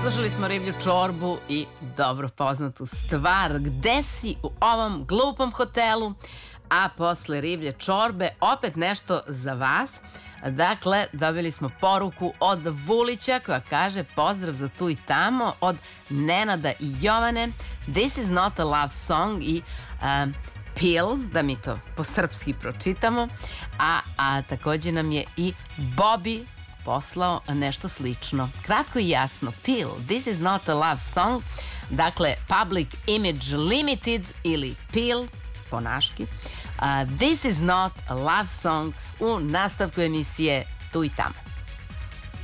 Slušali smo Riblju čorbu i dobro poznatu stvar Gde si u ovom glupom hotelu, a posle Riblje čorbe opet nešto za vas. Dakle, dobili smo poruku od Vulića koja kaže pozdrav za tu i tamo od Nenada i Jovane. This is not a love song i Pil, da mi to po srpski pročitamo. A takođe nam je i Bobby poslao nešto slično. Kratko i jasno, Pil, this is not a love song. Dakle, Public Image Limited ili Pil, po naški. This is not a love song u nastavku emisije Tu i tamo.